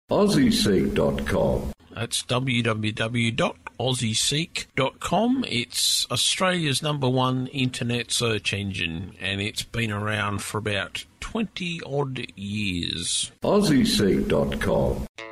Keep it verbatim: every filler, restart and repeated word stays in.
Aussie Seek dot com. That's w w w dot aussie seek dot com. It's Australia's number one internet search engine, and it's been around for about twenty odd years. Aussie Seek dot com.